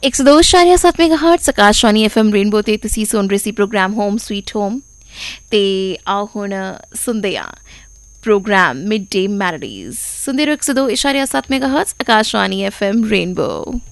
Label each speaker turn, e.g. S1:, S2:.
S1: 102.7 ਮੈਗਾਹਰਟਜ਼ Akashvani FM rainbow ਤੇ ਤੁਸੀਂ ਸੁਣ ਰਹੇ ਸੀ ਪ੍ਰੋਗਰਾਮ ਹੋਮ ਸਵੀਟ ਹੋਮ ਤੇ ਆਓ ਹੁਣ ਸੁਣਦੇ ਆ ਪ੍ਰੋਗਰਾਮ ਮਿਡ ਡੇ ਮੈਲੋਡੀਜ਼ ਸੁਣਦੇ ਰਹੋ 102.7 ਮੈਗਾਹਰਟਜ਼ ਆਕਾਸ਼ਵਾਣੀ FM ਰੇਨਬੋ।